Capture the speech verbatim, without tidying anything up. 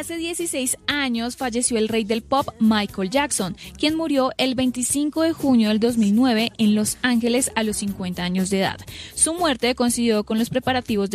Hace dieciséis años falleció el rey del pop Michael Jackson, quien murió el veinticinco de junio del dos mil nueve en Los Ángeles a los cincuenta años de edad. Su muerte coincidió con los preparativos de